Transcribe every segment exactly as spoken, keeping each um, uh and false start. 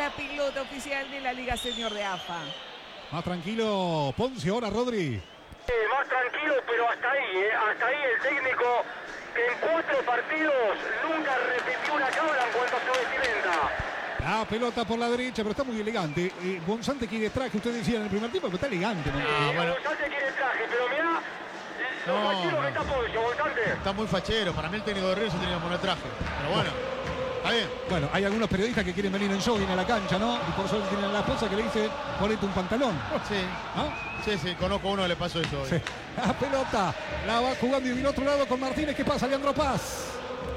la pelota oficial de la Liga Senior de A F A. Más tranquilo Ponce, ahora Rodri. Eh, más tranquilo, pero hasta ahí, eh, hasta ahí el técnico que en cuatro partidos nunca repitió una cabra en cuanto a su vestimenta. La pelota por la derecha, pero está muy elegante. Eh, Bonzante quiere traje, usted decía en el primer tiempo, pero está elegante. ¿no? Sí, Ah, bueno. González quiere traje, pero mirá lo No, fachero no. que está Poncio, González. Está muy fachero. Para mí el técnico de River se tenía que poner traje. Pero bueno, está bien. Bueno, hay algunos periodistas que quieren venir en jogging a la cancha, ¿no? Y por eso tienen a la esposa que le dice, ponete un pantalón. Sí, ¿No? sí, sí. Conozco a uno que le pasó eso hoy. Sí. La pelota la va jugando y del otro lado con Martínez. ¿Qué pasa, Leandro Paz?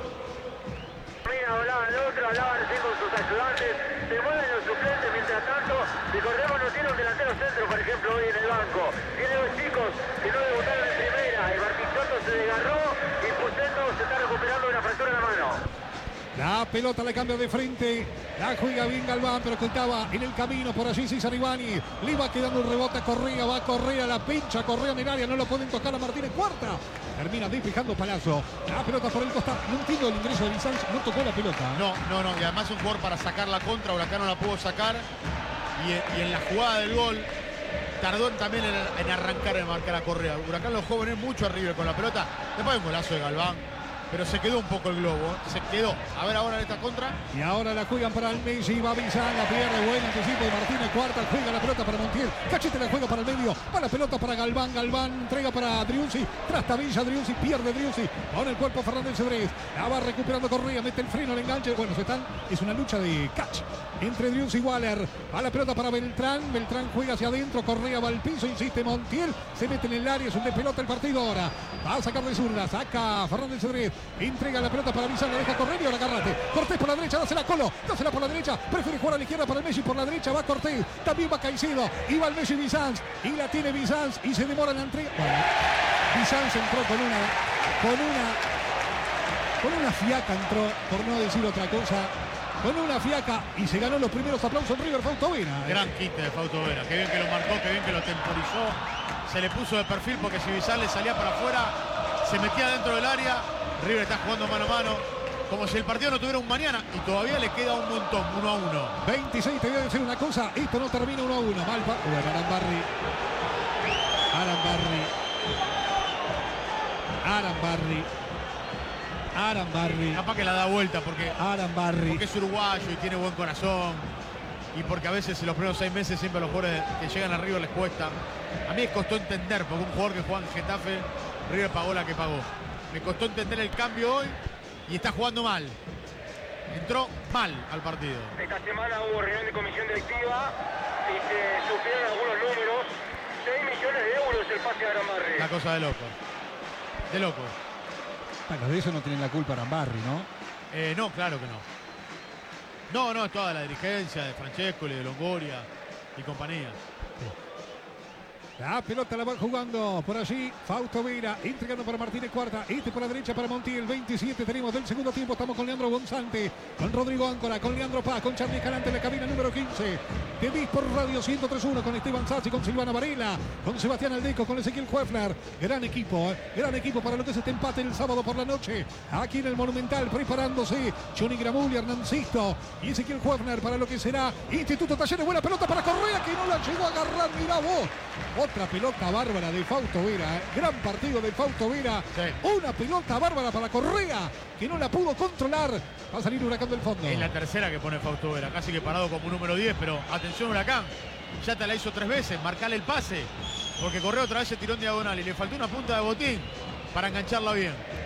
Mira, hablaban el otro, hablaban así con sus ayudantes, se mueven los suplentes mientras tanto. Recordemos, no tiene un delantero centro, por ejemplo, hoy en el banco. Tiene dos chicos que no debutaron en primera. Y Bartichotto se desgarró y Pusento se está recuperando de una fractura en la mano. La pelota le cambia de frente. La juega bien Galván, pero que estaba en el camino por allí César Ivani. Le va quedando el rebote a Correa. Va a Correa, la pincha Correa en el área. No lo pueden tocar a Martínez. Cuarta. Termina despejando Palazzo. La pelota por el costado. No entiendo el ingreso de Bizanz. No tocó la pelota. No, no, no. Y además un jugador para sacar la contra. Huracán no la pudo sacar. Y, y en la jugada del gol tardó también en, en arrancar, en marcar a Correa. Huracán los jóvenes mucho arriba con la pelota. Después hay un golazo de Galván. Pero se quedó un poco el globo, se quedó. A ver ahora en esta contra. Y ahora la juegan para el Messi, va Bizanz, la pierde, buen anticipo de Martínez, cuarta, juega la pelota para Montiel, Cachete la juega para el medio, va la pelota para Galván, Galván entrega para Driussi, trastabilla Driussi, pierde Driussi, con el cuerpo Fernández Cedrés, la va recuperando Correa, mete el freno, el enganche, bueno, se están, es una lucha de catch entre Driussi y Waller, va la pelota para Beltrán, Beltrán juega hacia adentro, Correa va al piso, insiste Montiel, se mete en el área, es un despelota el partido ahora, va a sacar de zurda, saca Fernández Cedrés, entrega la pelota para Bizanz, la deja correr y ahora Garrate. Cortés por la derecha, dásela Colo, dásela por la derecha, prefiere jugar a la izquierda para el Messi, por la derecha va Cortés, también va Caicedo, y va el Messi Bizanz, y la tiene Bizanz, y se demora en la entrega. Bueno, Bizanz entró con una, con una, con una fiaca entró, por no decir otra cosa, con una fiaca, y se ganó los primeros aplausos River Fausto Vera. Gran quite de Fausto Vera, qué bien que lo marcó, qué bien que lo temporizó. Se le puso de perfil porque si Bizanz le salía para afuera, se metía dentro del área. River está jugando mano a mano, como si el partido no tuviera un mañana, y todavía le queda un montón, uno a uno. veintiséis, te voy a decir una cosa, esto no termina uno a uno. Malpa, bueno, Arambarri, Arambarri, Arambarri, Arambarri, Capaz que la da vuelta porque, Arambarri. porque es uruguayo y tiene buen corazón, y porque a veces en los primeros seis meses siempre a los jugadores que llegan a River les cuesta. A mí me costó entender, porque un jugador que juega en Getafe, River pagó la que pagó. Me costó entender el cambio hoy y está jugando mal. Entró mal al partido. Esta semana hubo reunión de comisión directiva y se supieron algunos números. seis millones de euros el pase a Arambarri. Una cosa de loco. De loco. Bueno, de eso no tienen la culpa Arambarri, ¿no? Eh, no, claro que no. No, no, es toda la dirigencia de Francesco, de Longoria y compañía. La pelota la va jugando por allí Fausto Vera, entregando para Martínez Cuarta, este por la derecha para Montiel, veintisiete tenemos del segundo tiempo, estamos con Leandro Bonzante, con Rodrigo Áncora, con Leandro Paz, con Charly Escalante en la cabina número quince, de Dis por Radio ciento tres punto uno, con Esteban Sassi, con Silvana Varela, con Sebastián Aldeco, con Ezequiel Huefler, gran equipo, ¿eh? gran equipo para lo que es este empate el sábado por la noche, aquí en el Monumental, preparándose, Johnny Gramulli, Hernán Sisto y Ezequiel Huefler para lo que será Instituto Talleres, buena pelota para Correa, que no la llegó a agarrar, mirá vos. Otra pelota bárbara de Fausto Vera, ¿eh? Gran partido de Fausto Vera. Sí. Una pelota bárbara para Correa, que no la pudo controlar. Va a salir Huracán del fondo. Es la tercera que pone Fausto Vera, casi que parado como número diez, pero atención Huracán, ya te la hizo tres veces, marcale el pase, porque Correa otra vez se tiró en diagonal y le faltó una punta de botín para engancharla bien.